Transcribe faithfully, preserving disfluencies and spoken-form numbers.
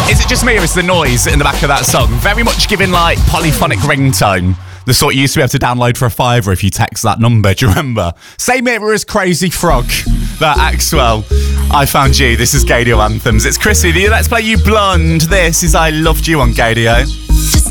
Is it just me or is the noise in the back of that song very much giving like polyphonic ringtone? The sort you used to be able to download for a fiver if you text that number, do you remember? Same era as Crazy Frog, that Axwell. I Found You, this is Gadio Anthems. It's Chrissy, the Let's Play You Blonde. This is I Loved You on Gadio.